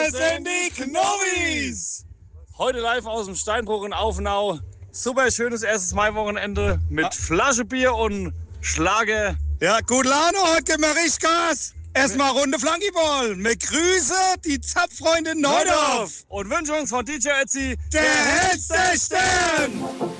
Wir sind die Knobis! Heute live aus dem Steinbruch in Aufenau. Super schönes erstes Maiwochenende mit Flasche Bier und Schlager. Ja, gut Laune, heute geben wir richtig Gas. Erstmal Runde Flankyball. Wir grüßen die Zapffreunde Neudorf. Und wünschen uns von DJ Ötzi der hellste Stern.